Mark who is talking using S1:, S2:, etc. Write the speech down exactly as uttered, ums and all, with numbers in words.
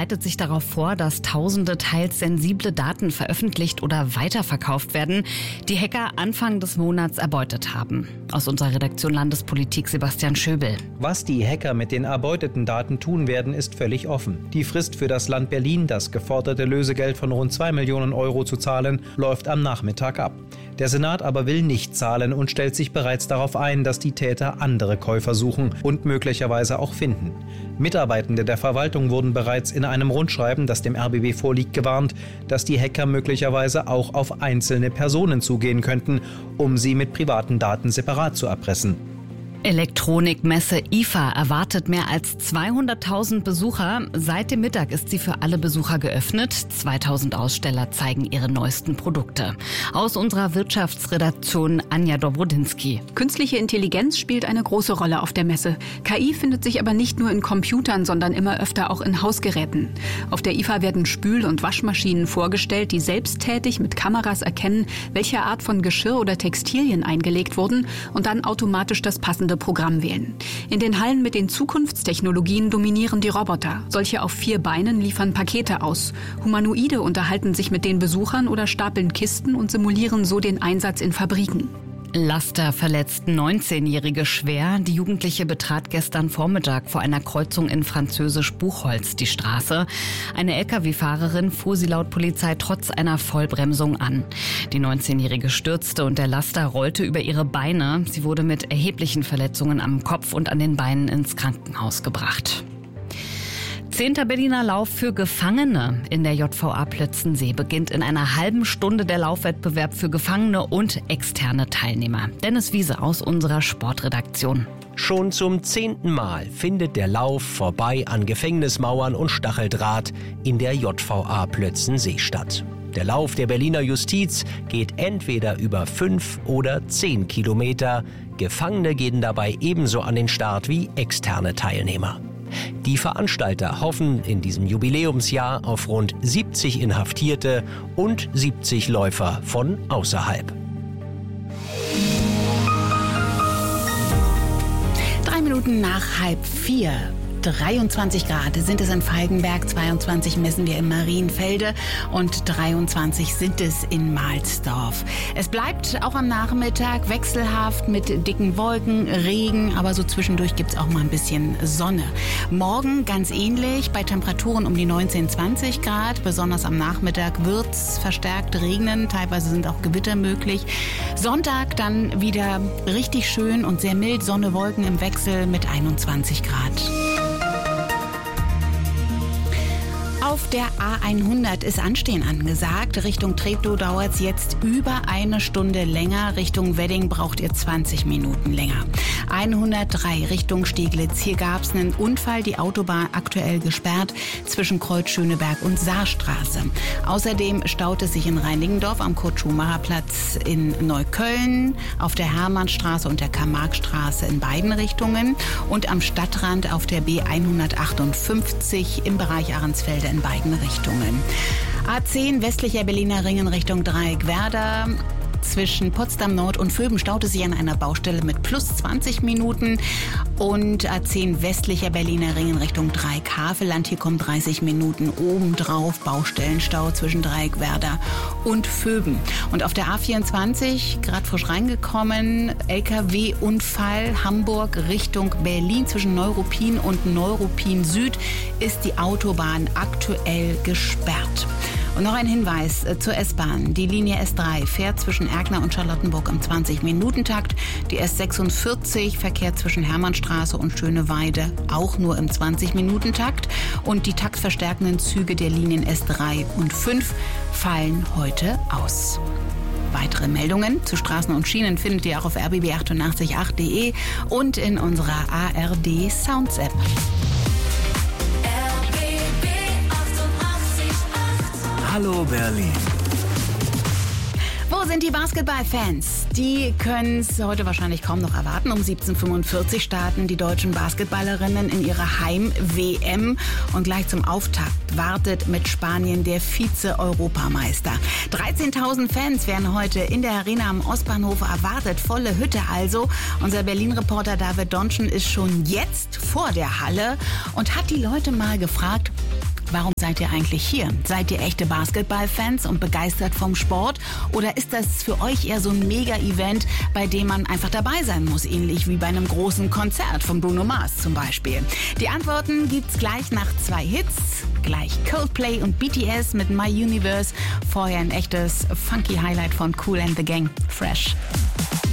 S1: bereitet sich darauf vor, dass tausende teils sensible Daten veröffentlicht oder weiterverkauft werden, die Hacker Anfang des Monats erbeutet haben. Aus unserer Redaktion Landespolitik Sebastian Schöbel.
S2: Was die Hacker mit den erbeuteten Daten tun werden, ist völlig offen. Die Frist für das Land Berlin, das geforderte Lösegeld von rund zwei Millionen Euro zu zahlen, läuft am Nachmittag ab. Der Senat aber will nicht zahlen und stellt sich bereits darauf ein, dass die Täter andere Käufer suchen und möglicherweise auch finden. Mitarbeitende der Verwaltung wurden bereits in einem Rundschreiben, das dem R B B vorliegt, gewarnt, dass die Hacker möglicherweise auch auf einzelne Personen zugehen könnten, um sie mit privaten Daten separat zu erpressen.
S1: Elektronikmesse I F A erwartet mehr als zweihunderttausend Besucher. Seit dem Mittag ist sie für alle Besucher geöffnet. zweitausend Aussteller zeigen ihre neuesten Produkte. Aus unserer Wirtschaftsredaktion Anja Dobrodinsky.
S3: Künstliche Intelligenz spielt eine große Rolle auf der Messe. K I findet sich aber nicht nur in Computern, sondern immer öfter auch in Hausgeräten. Auf der I F A werden Spül- und Waschmaschinen vorgestellt, die selbsttätig mit Kameras erkennen, welche Art von Geschirr oder Textilien eingelegt wurden und dann automatisch das passende Programm wählen. In den Hallen mit den Zukunftstechnologien dominieren die Roboter. Solche auf vier Beinen liefern Pakete aus. Humanoide unterhalten sich mit den Besuchern oder stapeln Kisten und simulieren so den Einsatz in Fabriken.
S1: Laster verletzt neunzehnjährige schwer. Die Jugendliche betrat gestern Vormittag vor einer Kreuzung in Französisch-Buchholz die Straße. Eine L K W-Fahrerin fuhr sie laut Polizei trotz einer Vollbremsung an. Die neunzehnjährige stürzte und der Laster rollte über ihre Beine. Sie wurde mit erheblichen Verletzungen am Kopf und an den Beinen ins Krankenhaus gebracht. Zehnter Berliner Lauf für Gefangene in der J V A Plötzensee beginnt in einer halben Stunde der Laufwettbewerb für Gefangene und externe Teilnehmer. Dennis Wiese aus unserer Sportredaktion.
S4: Schon zum zehnten Mal findet der Lauf vorbei an Gefängnismauern und Stacheldraht in der J V A Plötzensee statt. Der Lauf der Berliner Justiz geht entweder über fünf oder zehn Kilometer. Gefangene gehen dabei ebenso an den Start wie externe Teilnehmer. Die Veranstalter hoffen in diesem Jubiläumsjahr auf rund siebzig Inhaftierte und siebzig Läufer von außerhalb.
S5: Drei Minuten nach halb vier. dreiundzwanzig Grad sind es in Falkenberg, zweiundzwanzig messen wir in Marienfelde und dreiundzwanzig sind es in Mahlsdorf. Es bleibt auch am Nachmittag wechselhaft mit dicken Wolken, Regen, aber so zwischendurch gibt es auch mal ein bisschen Sonne. Morgen ganz ähnlich, bei Temperaturen um die neunzehn, zwanzig Grad. Besonders am Nachmittag wird es verstärkt regnen, teilweise sind auch Gewitter möglich. Sonntag dann wieder richtig schön und sehr mild, Sonne, Wolken im Wechsel mit einundzwanzig Grad. Auf der A hundert ist Anstehen angesagt. Richtung Treptow dauert es jetzt über eine Stunde länger. Richtung Wedding braucht ihr zwanzig Minuten länger. hundertdrei Richtung Steglitz. Hier gab es einen Unfall. Die Autobahn aktuell gesperrt zwischen Kreuz Schöneberg und Saarstraße. Außerdem staut es sich in Reinickendorf am Kurt-Schumacher-Platz in Neukölln, auf der Hermannstraße und der Karl-Marx-Straße in beiden Richtungen und am Stadtrand auf der B hundertachtundfünfzig im Bereich Ahrensfelde in beiden Richtungen. A zehn westlicher Berliner Ring in Richtung Dreieckwerder. Zwischen Potsdam Nord und Vöben staut es sich an einer Baustelle mit plus zwanzig Minuten. Und A zehn westlicher Berliner Ring in Richtung Dreieck-Havelland. Hier kommen dreißig Minuten obendrauf. Baustellenstau zwischen Dreieckwerder und Vöben. Und auf der A vierundzwanzig, gerade frisch reingekommen, L K W-Unfall Hamburg Richtung Berlin. Zwischen Neuruppin und Neuruppin Süd ist die Autobahn aktuell gesperrt. Und noch ein Hinweis äh, zur S-Bahn. Die Linie S drei fährt zwischen Erkner und Charlottenburg im zwanzig-Minuten-Takt. Die S sechsundvierzig verkehrt zwischen Hermannstraße und Schöneweide auch nur im zwanzig-Minuten-Takt. Und die taktverstärkenden Züge der Linien S drei und fünf fallen heute aus. Weitere Meldungen zu Straßen und Schienen findet ihr auch auf r b b achtundachtzig Punkt acht punkt d e und in unserer A R D Sounds App.
S6: Hallo Berlin.
S5: Wo sind die Basketballfans? Die können es heute wahrscheinlich kaum noch erwarten. Um siebzehn Uhr fünfundvierzig starten die deutschen Basketballerinnen in ihrer Heim-W M. Und gleich zum Auftakt wartet mit Spanien der Vize-Europameister. dreizehntausend Fans werden heute in der Arena am Ostbahnhof erwartet. Volle Hütte also. Unser Berlin-Reporter David Donschen ist schon jetzt vor der Halle und hat die Leute mal gefragt, Warum seid ihr eigentlich hier? Seid ihr echte Basketballfans und begeistert vom Sport? Oder ist das für euch eher so ein Mega-Event, bei dem man einfach dabei sein muss, ähnlich wie bei einem großen Konzert von Bruno Mars zum Beispiel? Die Antworten gibt's gleich nach zwei Hits. Gleich Coldplay und B T S mit My Universe. Vorher ein echtes funky Highlight von Kool and the Gang. Fresh.